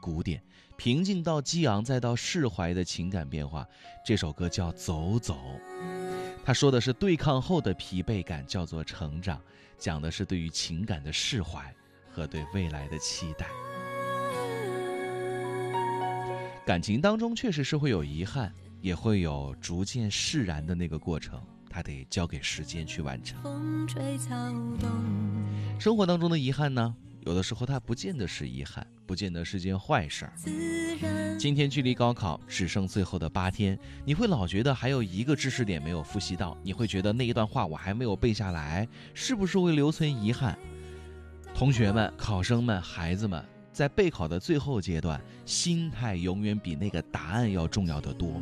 鼓点，平静到激昂再到释怀的情感变化。这首歌叫《走走》，他说的是对抗后的疲惫感叫做成长，讲的是对于情感的释怀和对未来的期待。感情当中确实是会有遗憾，也会有逐渐释然的那个过程，它得交给时间去完成。生活当中的遗憾呢，有的时候它不见得是遗憾，不见得是件坏事儿。今天距离高考只剩最后的8天，你会老觉得还有一个知识点没有复习到，你会觉得那一段话我还没有背下来，是不是会留存遗憾？同学们、考生们、孩子们，在备考的最后阶段，心态永远比那个答案要重要得多。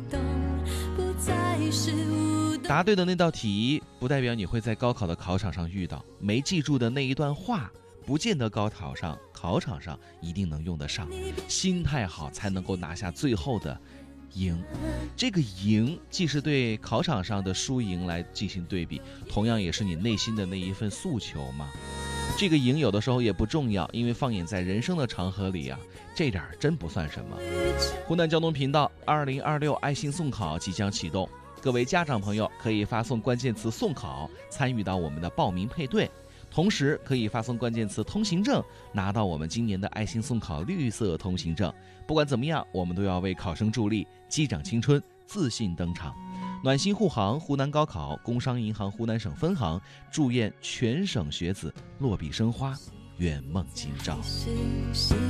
答对的那道题不代表你会在高考的考场上遇到，没记住的那一段话不见得考场上一定能用得上。心态好才能够拿下最后的赢，这个赢既是对考场上的输赢来进行对比，同样也是你内心的那一份诉求嘛。这个赢有的时候也不重要，因为放眼在人生的长河里啊，这点真不算什么。湖南交通频道2026爱心送考即将启动，各位家长朋友可以发送关键词送考参与到我们的报名配对，同时可以发送关键词通行证拿到我们今年的爱心送考绿色通行证。不管怎么样，我们都要为考生助力，击掌青春，自信登场。暖心护航湖南高考，工商银行湖南省分行祝愿全省学子落笔生花，圆梦今朝。